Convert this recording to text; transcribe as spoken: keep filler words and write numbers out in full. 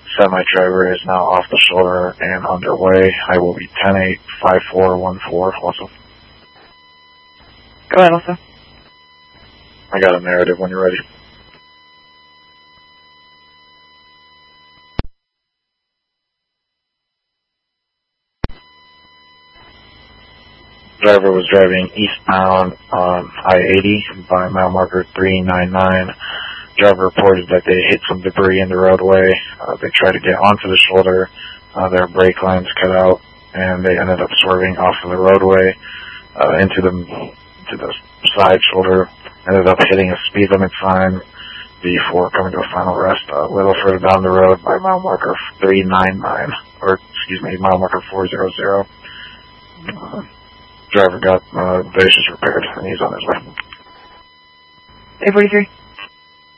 Semi-driver is now off the shoulder and underway. I will be ten eight five four one four also. Go ahead, also. I got a narrative when you're ready. Driver was driving eastbound on I eighty by mile marker three nine nine. Driver reported that they hit some debris in the roadway. Uh, they tried to get onto the shoulder. Uh, their brake lines cut out, and they ended up swerving off of the roadway uh, into the to the side shoulder. Ended up hitting a speed limit sign before coming to a final rest a little further down the road by mile marker three nine nine, or excuse me, mile marker four hundred. Uh, driver got uh, the issues repaired, and he's on his way. A forty-three.